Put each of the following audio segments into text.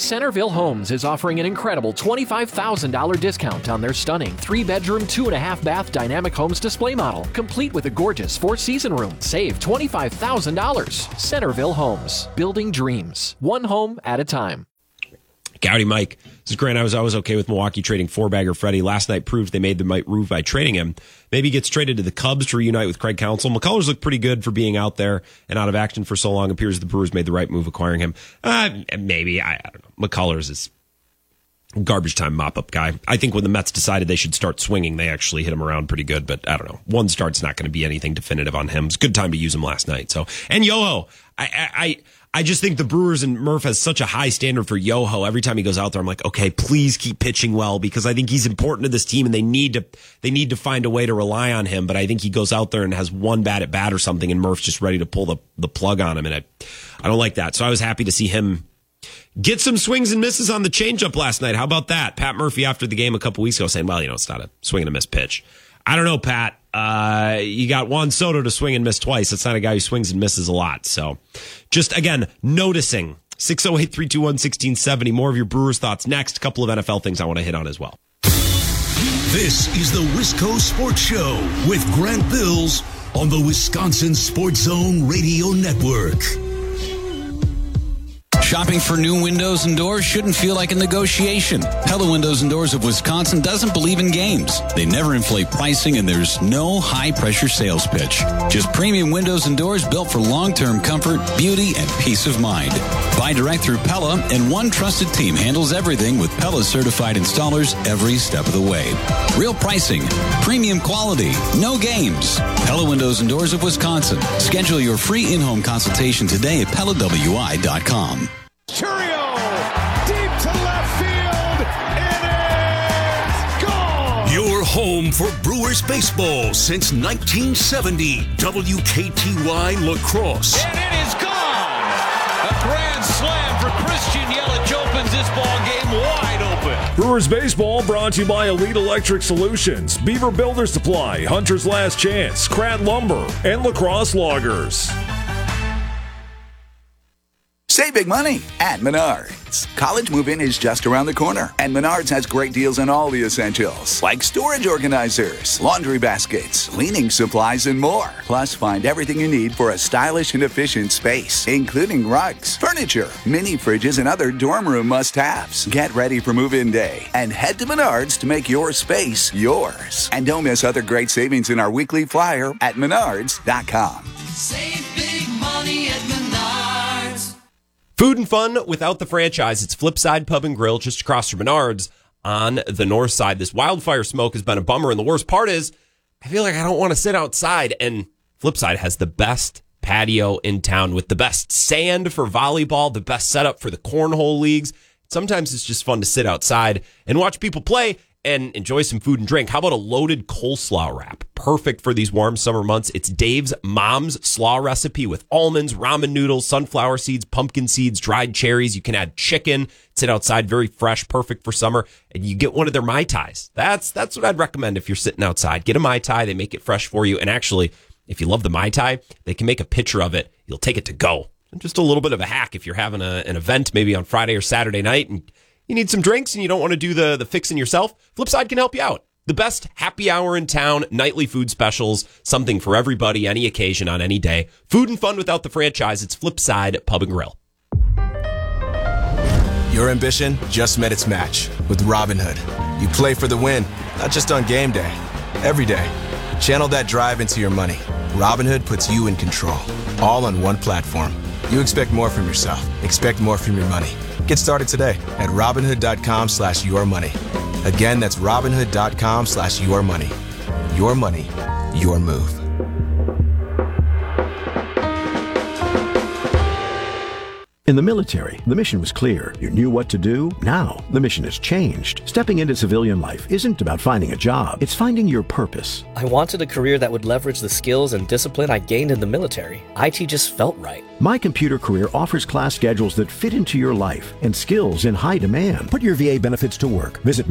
Centerville Homes is offering an incredible $25,000 discount on their stunning 3-bedroom, 2.5-bath Dynamic Homes display model, complete with a gorgeous 4-season room. Save $25,000. Centerville Homes, building dreams, one home at a time. Gowdy Mike. This is Grant. I was always okay with Milwaukee trading 4-bagger Freddie. Last night proved they made the right move by trading him. Maybe he gets traded to the Cubs to reunite with Craig Counsell. McCullers looked pretty good for being out there and out of action for so long. Appears the Brewers made the right move acquiring him. Maybe. I don't know. McCullers is garbage time mop-up guy. I think when the Mets decided they should start swinging, they actually hit him around pretty good, but I don't know. One start's not going to be anything definitive on him. It's a good time to use him last night. And Yoho, I just think the Brewers and Murph has such a high standard for Yoho. Every time he goes out there, I'm like, okay, please keep pitching well, because I think he's important to this team and they need to find a way to rely on him. But I think he goes out there and has one bad at bat or something, and Murph's just ready to pull the plug on him, and I don't like that. So I was happy to see him get some swings and misses on the changeup last night. How about that? Pat Murphy after the game a couple weeks ago saying, well, it's not a swing and a miss pitch. I don't know, Pat. You got Juan Soto to swing and miss twice. It's not a guy who swings and misses a lot. So just, again, noticing. 608-321-1670. More of your Brewers thoughts next. A couple of NFL things I want to hit on as well. This is the Wisco Sports Show with Grant Bills on the Wisconsin Sports Zone Radio Network. Shopping for new windows and doors shouldn't feel like a negotiation. Pella Windows and Doors of Wisconsin doesn't believe in games. They never inflate pricing, and there's no high-pressure sales pitch. Just premium windows and doors built for long-term comfort, beauty, and peace of mind. Buy direct through Pella, and one trusted team handles everything with Pella-certified installers every step of the way. Real pricing, premium quality, no games. Pella Windows and Doors of Wisconsin. Schedule your free in-home consultation today at PellaWI.com. Churio, deep to left field, it is gone! Your home for Brewers baseball since 1970, WKTY La Crosse. And it is gone! A grand slam for Christian Yelich opens this ball game wide open. Brewers baseball brought to you by Elite Electric Solutions, Beaver Builder Supply, Hunter's Last Chance, Krat Lumber, and La Crosse Loggers. Save big money at Menards. College move-in is just around the corner, and Menards has great deals on all the essentials, like storage organizers, laundry baskets, cleaning supplies, and more. Plus, find everything you need for a stylish and efficient space, including rugs, furniture, mini fridges, and other dorm room must-haves. Get ready for move-in day and head to Menards to make your space yours. And don't miss other great savings in our weekly flyer at Menards.com. Save big money at Menards. Food and fun without the franchise. It's Flipside Pub and Grill just across from Menards on the north side. This wildfire smoke has been a bummer, and the worst part is I feel like I don't want to sit outside, and Flipside has the best patio in town with the best sand for volleyball, the best setup for the cornhole leagues. Sometimes it's just fun to sit outside and watch people play and enjoy some food and drink. How about a loaded coleslaw wrap? Perfect for these warm summer months. It's Dave's Mom's Slaw recipe with almonds, ramen noodles, sunflower seeds, pumpkin seeds, dried cherries. You can add chicken, sit outside, very fresh, perfect for summer. And you get one of their Mai Tais. That's what I'd recommend if you're sitting outside. Get a Mai Tai. They make it fresh for you. And actually, if you love the Mai Tai, they can make a picture of it. You'll take it to go. And just a little bit of a hack if you're having an event maybe on Friday or Saturday night and you need some drinks and you don't want to do the fixing yourself, Flipside can help you out. The best happy hour in town, nightly food specials, something for everybody, any occasion, on any day. Food and fun without the franchise. It's Flipside Pub and Grill. Your ambition just met its match with Robinhood. You play for the win, not just on game day, every day. Channel that drive into your money. Robinhood puts you in control, all on one platform. You expect more from yourself. Expect more from your money. Get started today at Robinhood.com/yourmoney. Again, that's Robinhood.com/yourmoney. Your money, your move. In the military, the mission was clear. You knew what to do. Now, the mission has changed. Stepping into civilian life isn't about finding a job. It's finding your purpose. I wanted a career that would leverage the skills and discipline I gained in the military. IT just felt right. My Computer Career offers class schedules that fit into your life and skills in high demand. Put your VA benefits to work. Visit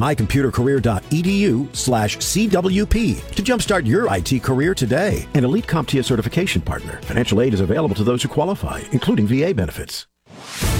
mycomputercareer.edu/CWP to jumpstart your IT career today. An elite CompTIA certification partner. Financial aid is available to those who qualify, including VA benefits.